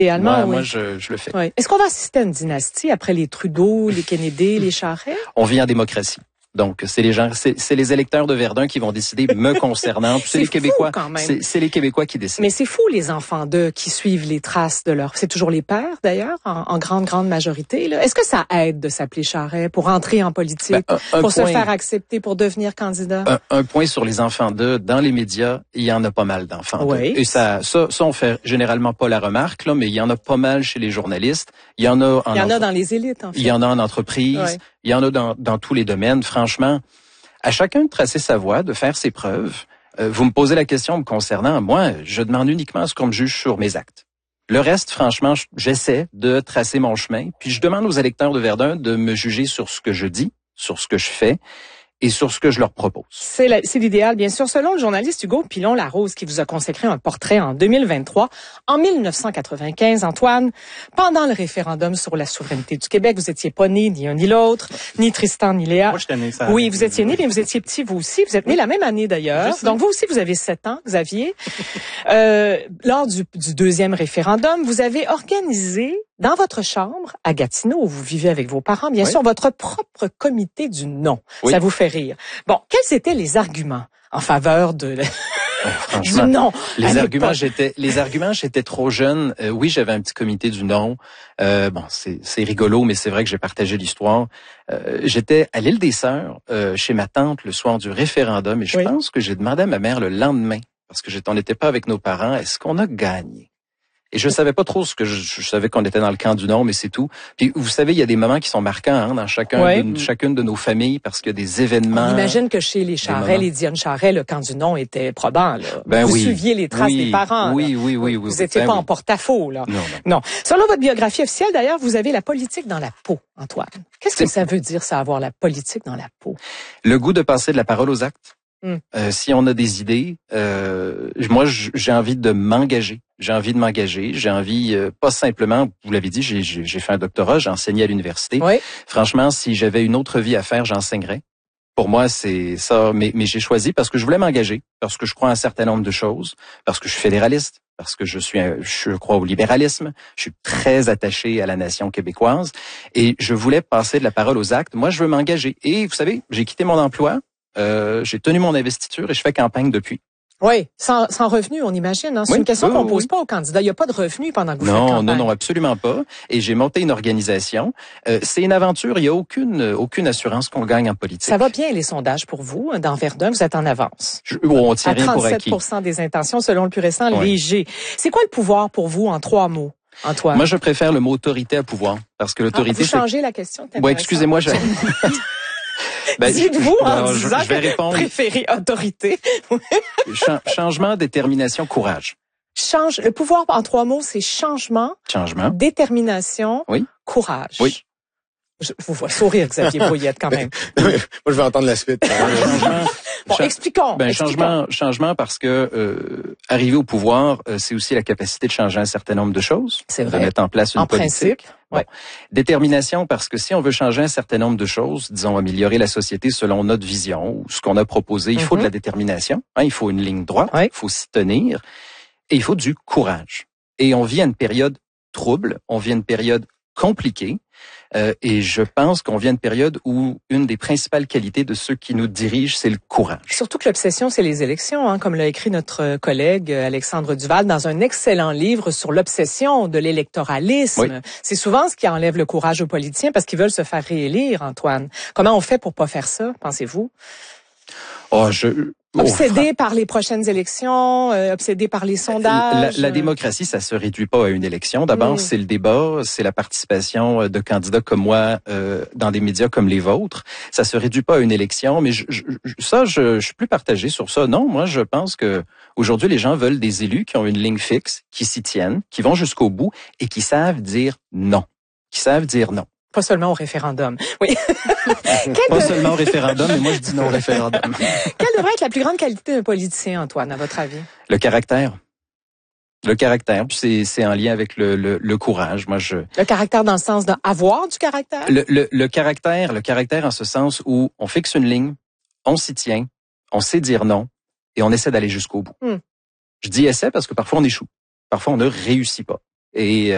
Idéalement, moi je le fais. Oui. Est-ce qu'on va assister à une dynastie après les Trudeau, les Kennedy, les Charest? On vit en démocratie. Donc, c'est les électeurs de Verdun qui vont décider me concernant. Puis c'est les Québécois, quand même. C'est les Québécois qui décident. Mais c'est fou, les enfants d'eux qui suivent les traces de leur... C'est toujours les pères, d'ailleurs, en grande majorité. Là. Est-ce que ça aide de s'appeler Charest pour entrer en politique, pour se faire accepter, pour devenir candidat? Un point sur les enfants d'eux. Dans les médias, il y en a pas mal d'enfants d'eux. Et ça, on fait généralement pas la remarque, là, mais il y en a pas mal chez les journalistes. Il y en a dans les élites, en fait. Il y en a en entreprise. Ouais. Il y en a dans tous les domaines. Franchement, à chacun de tracer sa voie, de faire ses preuves. Vous me posez la question me concernant. Moi, je demande uniquement à ce qu'on me juge sur mes actes. Le reste, franchement, j'essaie de tracer mon chemin. Puis je demande aux électeurs de Verdun de me juger sur ce que je dis, sur ce que je fais et sur ce que je leur propose. C'est l'idéal, bien sûr. Selon le journaliste Hugo Pilon-Larose, qui vous a consacré un portrait en 2023, en 1995, Antoine, pendant le référendum sur la souveraineté du Québec, vous étiez pas né, ni un ni l'autre, ni Tristan ni Léa. Moi, j'étais né, ça. Oui, vous étiez né, mais vous étiez petit, vous aussi. Vous êtes né la même année, d'ailleurs. Donc, vous aussi, vous avez 7 ans, Xavier. Lors du deuxième référendum, vous avez organisé dans votre chambre, à Gatineau, où vous vivez avec vos parents, bien sûr, votre propre comité du non. Oui. Ça vous fait rire. Bon, quels étaient les arguments en faveur de... du non? Les arguments, j'étais trop jeune. Oui, j'avais un petit comité du non. Bon, c'est rigolo, mais c'est vrai que j'ai partagé l'histoire. J'étais à l'île des Sœurs, chez ma tante, le soir du référendum, et je pense que j'ai demandé à ma mère le lendemain, parce que on n'était pas avec nos parents, est-ce qu'on a gagné? Et je savais pas trop ce que je savais qu'on était dans le camp du non, mais c'est tout. Puis vous savez, il y a des moments qui sont marquants dans chacune de nos familles parce qu'il y a des événements. On imagine que chez les Charest, les Dionne Charest, le camp du non était probant. Là. Vous suiviez les traces des parents. Oui. Vous n'étiez pas en porte-à-faux. Là. Non. Selon votre biographie officielle, d'ailleurs, vous avez la politique dans la peau, Antoine. Qu'est-ce que ça veut dire, ça, avoir la politique dans la peau? Le goût de passer de la parole aux actes. Si on a des idées, moi j'ai envie de m'engager. J'ai envie, pas simplement, vous l'avez dit, j'ai fait un doctorat, j'ai enseigné à l'université. Oui. Franchement, si j'avais une autre vie à faire, j'enseignerais. Pour moi, c'est ça. Mais j'ai choisi parce que je voulais m'engager, parce que je crois à un certain nombre de choses, parce que je suis fédéraliste, parce que je crois au libéralisme. Je suis très attaché à la nation québécoise et je voulais passer de la parole aux actes. Moi, je veux m'engager. Et vous savez, j'ai quitté mon emploi. J'ai tenu mon investiture et je fais campagne depuis. Oui, sans revenu, on imagine. Hein? C'est une question qu'on pose pas aux candidats. Il n'y a pas de revenu pendant que vous faites campagne. Non, absolument pas. Et j'ai monté une organisation. C'est une aventure. Il n'y a aucune assurance qu'on gagne en politique. Ça va bien, les sondages pour vous. Dans Verdun, vous êtes en avance. On tient rien pour acquis. 37% des intentions, selon le plus récent, léger. C'est quoi le pouvoir pour vous en 3 mots, Antoine? Moi, je préfère le mot autorité à pouvoir. Parce que l'autorité, vous changez la question. Oui, excusez-moi. Dites-vous en disant je vais répondre. Préféré autorité. Changement, détermination, courage. Le pouvoir en 3 mots, c'est changement, détermination, courage. Oui. Je vous vois sourire, Xavier Brouillette, quand même. Moi, je vais entendre la suite. Expliquons. Changement parce que arriver au pouvoir, c'est aussi la capacité de changer un certain nombre de choses. C'est vrai. De mettre en place une politique. Principe. Ouais. Détermination parce que si on veut changer un certain nombre de choses, disons améliorer la société selon notre vision ou ce qu'on a proposé, il faut de la détermination. Il faut une ligne droite. Il faut s'y tenir et il faut du courage. Et on vit à une période trouble. On vit à une période compliquée. Et je pense qu'on vit à une période où une des principales qualités de ceux qui nous dirigent, c'est le courage. Surtout que l'obsession, c'est les élections, comme l'a écrit notre collègue Alexandre Duval dans un excellent livre sur l'obsession de l'électoralisme. Oui. C'est souvent ce qui enlève le courage aux politiciens parce qu'ils veulent se faire réélire, Antoine. Comment on fait pour pas faire ça, pensez-vous? Obsédé par les prochaines élections, obsédé par les sondages. La démocratie, ça se réduit pas à une élection. D'abord, c'est le débat, c'est la participation de candidats comme moi dans des médias comme les vôtres. Ça se réduit pas à une élection, mais je suis plus partagé sur ça. Non, moi, je pense que aujourd'hui, les gens veulent des élus qui ont une ligne fixe, qui s'y tiennent, qui vont jusqu'au bout et qui savent dire non. Pas seulement au référendum. Oui. Pas seulement au référendum, mais moi je dis non au référendum. Quelle devrait être la plus grande qualité d'un politicien, Antoine, à votre avis? Le caractère. C'est en lien avec le courage. Le caractère dans le sens d'avoir du caractère? Le caractère en ce sens où on fixe une ligne, on s'y tient, on sait dire non et on essaie d'aller jusqu'au bout. Je dis essaie parce que parfois on échoue. Parfois on ne réussit pas. Et